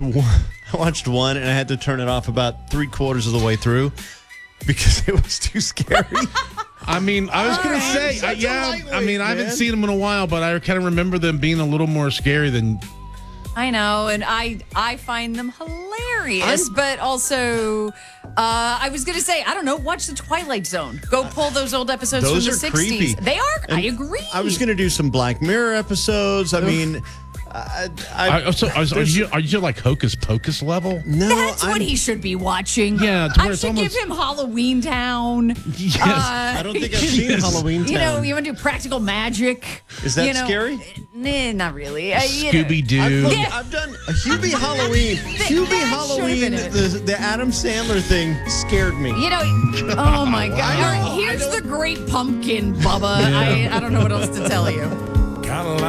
watched one, and I had to turn it off about 3/4 of the way through because it was too scary. I mean, I was going to say, I haven't seen them in a while, but I kind of remember them being a little more scary than. I know, and I find them hilarious, but also, I was going to say, I don't know, watch The Twilight Zone. Go pull those old episodes Those from the are 60s. creepy. They are, And I agree. I was going to do some Black Mirror episodes. I mean, Are you like Hocus Pocus level? no, That's what he should be watching. Yeah, to where I it's should give almost- him Halloween Town. Yes. I don't think I've seen Halloween Town. You know, you want to do practical magic. Is that scary? Nah, not really. Scooby Doo. I've done a Hubie Halloween. Hubie that Halloween, should've been the Adam Sandler thing scared me. You know, oh my God. All right, here's the Great Pumpkin, Bubba. I don't know what else to tell you. Kinda like